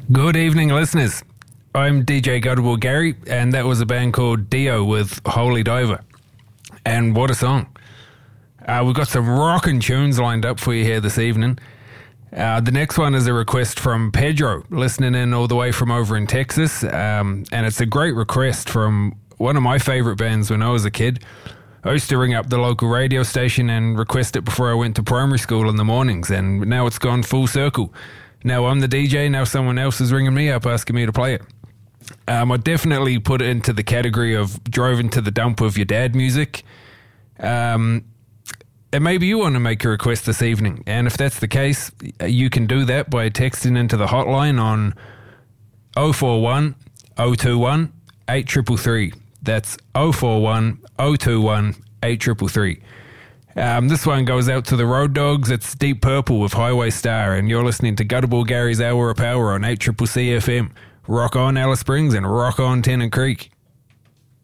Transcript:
Good evening, listeners. I'm DJ Gutterball Gary, and that was a band called Dio with Holy Diver. And what a song. We've got some rockin' tunes lined up for you here this evening. The next one is a request from Pedro, listening in all the way from over in Texas. And it's a great request from one of my favourite bands when I was a kid. I used to ring up the local radio station and request it before I went to primary school in the mornings, and now it's gone full circle. Now I'm the DJ, now someone else is ringing me up asking me to play it. I definitely put it into the category of drove into the dump with your dad music. And maybe you want to make a request this evening. And if that's the case, you can do that by texting into the hotline on 041 021 8333. That's 041 021 8333. This one goes out to the Road Dogs. It's Deep Purple with Highway Star, and you're listening to Gutterball Gary's Hour of Power on 8CCC FM. Rock on, Alice Springs, and rock on, Tennant Creek.